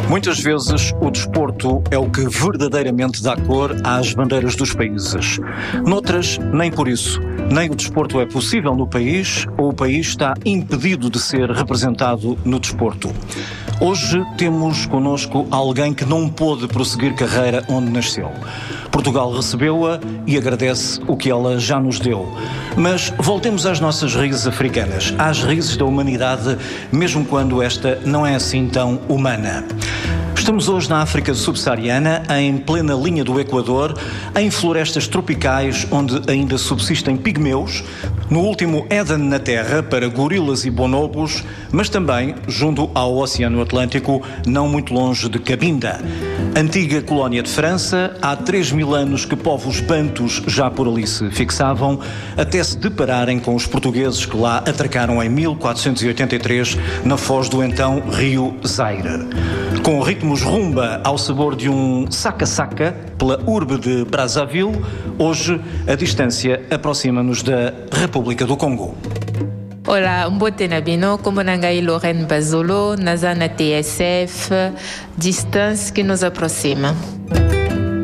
Muitas vezes o desporto é o que verdadeiramente dá cor às bandeiras dos países. Noutras, nem por isso. Nem o desporto é possível no país, ou o país está impedido de ser representado no desporto. Hoje temos connosco alguém que não pôde prosseguir carreira onde nasceu. Portugal recebeu-a e agradece o que ela já nos deu. Mas voltemos às nossas raízes africanas, às raízes da humanidade, mesmo quando esta não é assim tão humana. Estamos hoje na África subsaariana, em plena linha do Equador, em florestas tropicais onde ainda subsistem pigmeus, no último Éden na Terra para gorilas e bonobos, mas também junto ao Oceano Atlântico, não muito longe de Cabinda. Antiga colónia de França, há 3.000 anos que povos bantus já por ali se fixavam, até se depararem com os portugueses que lá atracaram em 1483, na foz do então rio Zaire. Com ritmos rumba ao sabor de um saca-saca pela urbe de Brazzaville, hoje a distância aproxima-nos da República do Congo. Olá, mbote na bino, como nangai Lorraine Bazolo, naza na TSF, distância que nos aproxima.